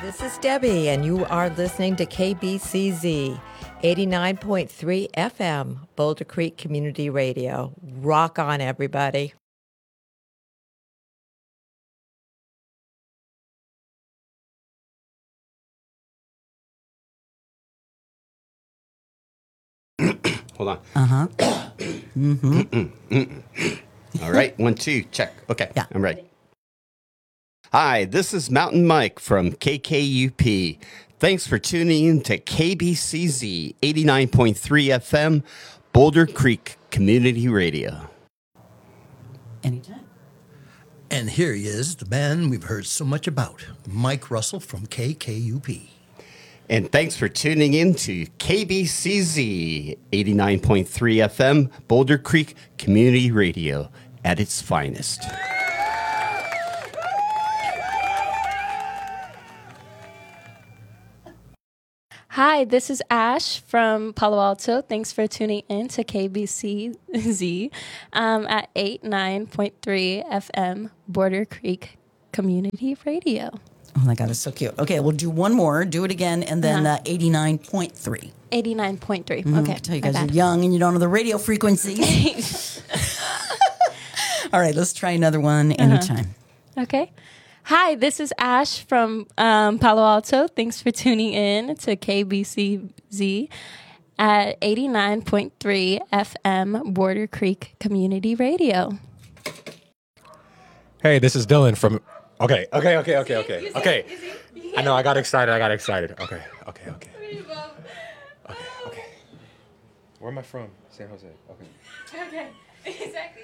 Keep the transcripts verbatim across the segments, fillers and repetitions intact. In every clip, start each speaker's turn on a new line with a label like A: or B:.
A: This is Debbie, and you are listening to K B C Z eighty-nine point three F M, Boulder Creek Community Radio. Rock on, everybody.
B: Hold on.
C: Uh-huh. mm-hmm.
B: All right, one, two, check. Okay,
C: yeah.
B: I'm ready. Hi, this is Mountain Mike from K K U P. Thanks for tuning in to K B C Z eighty-nine point three F M, Boulder Creek Community Radio.
C: Anytime.
D: And here he is, the man we've heard so much about, Mike Russell from K K U P.
B: And thanks for tuning in to K B C Z eighty-nine point three F M, Boulder Creek Community Radio at its finest.
E: Hi, this is Ash from Palo Alto. Thanks for tuning in to K B C Z um, at eighty-nine point three F M, Boulder Creek Community Radio.
C: Oh my God, it's so cute. Okay, we'll do one more. Do it again, and then
E: Uh-huh.
C: uh, eighty-nine point three.
E: eighty-nine point three.
C: Mm-hmm.
E: Okay.
C: I tell you
E: my
C: guys are
E: bad.
C: young and you don't know the radio frequency. All right, let's try another one anytime.
E: Okay. Hi, this is Ash from um, Palo Alto. Thanks for tuning in to K B C Z at eighty-nine point three F M, Boulder Creek Community Radio.
F: Hey, this is Dylan from... Okay, okay, okay, okay, okay, okay. I know, I got excited, I got excited. Okay, okay, okay. Okay, okay. Where am I from? San Jose. Okay.
E: Okay, exactly.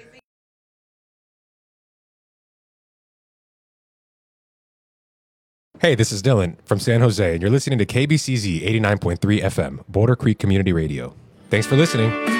F: Hey, this is Dylan from San Jose, and you're listening to K B C Z eighty-nine point three F M, Boulder Creek Community Radio. Thanks for listening.